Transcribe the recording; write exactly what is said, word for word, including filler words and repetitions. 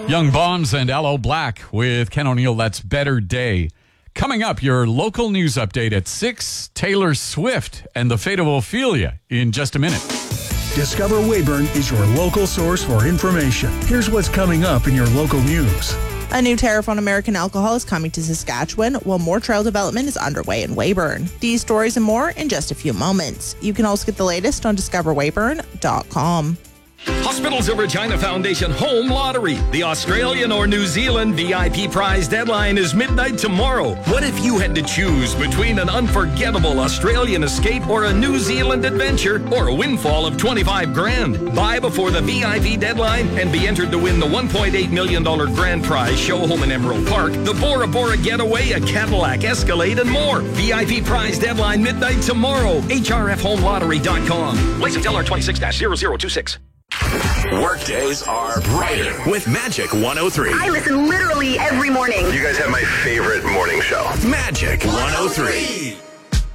Young Bombs and Aloe Black with Ken O'Neill. That's Better Day. Coming up, your local news update at six, Taylor Swift and the fate of Ophelia in just a minute. Discover Weyburn is your local source for information. Here's what's coming up in your local news. A new tariff on American alcohol is coming to Saskatchewan, while more trail development is underway in Weyburn. These stories and more in just a few moments. You can also get the latest on discover weyburn dot com. Hospitals of Regina Foundation Home Lottery. The Australian or New Zealand V I P prize deadline is midnight tomorrow. What if you had to choose between an unforgettable Australian escape or a New Zealand adventure or a windfall of twenty-five grand? Buy before the V I P deadline and be entered to win the one point eight million dollars grand prize show home in Emerald Park, the Bora Bora Getaway, a Cadillac Escalade, and more. V I P prize deadline midnight tomorrow. H R F home lottery dot com. License L R twenty-six dash zero zero two six. Workdays are brighter with Magic one oh three. I listen literally every morning. You guys have my favorite morning show. Magic one oh three.